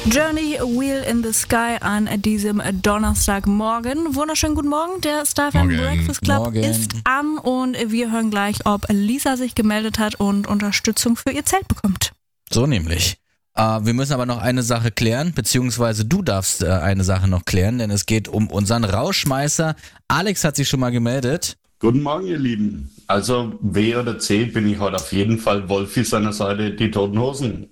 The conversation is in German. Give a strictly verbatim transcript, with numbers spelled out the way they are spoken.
Journey Wheel in the Sky an diesem Donnerstagmorgen. Wunderschönen guten Morgen, der Star F M Breakfast Club Morgen. ist an und wir hören gleich, ob Lisa sich gemeldet hat und Unterstützung für ihr Zelt bekommt. So nämlich. Äh, wir müssen aber noch eine Sache klären, beziehungsweise du darfst äh, eine Sache noch klären, denn es geht um unseren Rausschmeißer. Alex hat sich schon mal gemeldet. Guten Morgen, ihr Lieben. Also W oder C bin ich heute auf jeden Fall Wolfi seiner Seite, die Toten Hosen.